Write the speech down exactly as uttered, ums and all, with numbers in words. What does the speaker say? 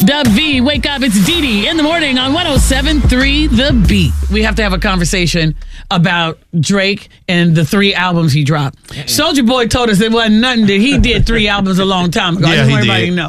Dub V, wake up. It's Dee Dee in the morning on one oh seven point three The Beat. We have to have a conversation about Drake and the three albums he dropped. Soulja Boy told us it wasn't nothing that he did three albums a long time ago. Yeah, I just he want everybody did. to know.